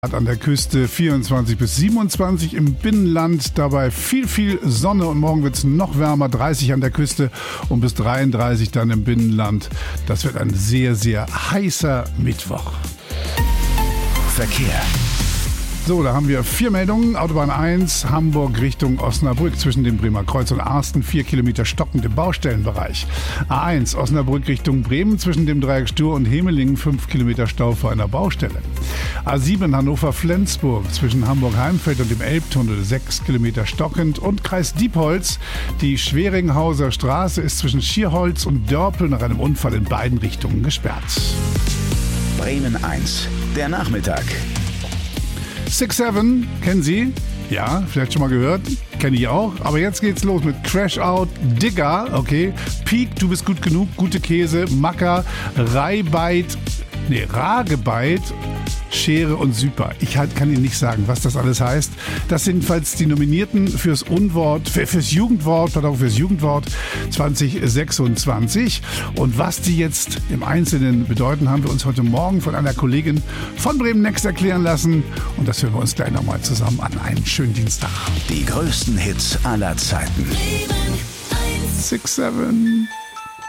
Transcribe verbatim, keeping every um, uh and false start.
An der Küste vierundzwanzig bis siebenundzwanzig, im Binnenland dabei viel, viel Sonne und morgen wird es noch wärmer, dreißig an der Küste und bis dreiunddreißig dann im Binnenland. Das wird ein sehr, sehr heißer Mittwoch. Verkehr. So, da haben wir vier Meldungen. Autobahn eins, Hamburg Richtung Osnabrück zwischen dem Bremer Kreuz und Arsten, vier Kilometer stockend im Baustellenbereich. A eins, Osnabrück Richtung Bremen zwischen dem Dreieck Stur und Hemelingen, fünf Kilometer Stau vor einer Baustelle. A sieben, Hannover-Flensburg zwischen Hamburg-Heimfeld und dem Elbtunnel, sechs Kilometer stockend. Und Kreis Diepholz, die Schweringhauser Straße ist zwischen Schierholz und Dörpel nach einem Unfall in beiden Richtungen gesperrt. Bremen eins, der Nachmittag. six seven, kennen Sie? Ja, vielleicht schon mal gehört. Kenne ich auch. Aber jetzt geht's los mit Crash Out, Digger, okay. Peak, du bist gut genug, gute Käse, Macker, Reibeit, nee, Ragebeit, Schere und Super. Ich halt, kann Ihnen nicht sagen, was das alles heißt. Das sind jedenfalls die Nominierten fürs Unwort, für, fürs Jugendwort, pardon, fürs Jugendwort zwanzig sechsundzwanzig. Und was die jetzt im Einzelnen bedeuten, haben wir uns heute Morgen von einer Kollegin von Bremen Next erklären lassen. Und das hören wir uns gleich nochmal zusammen an. Einen schönen Dienstag. Die größten Hits aller Zeiten. six seven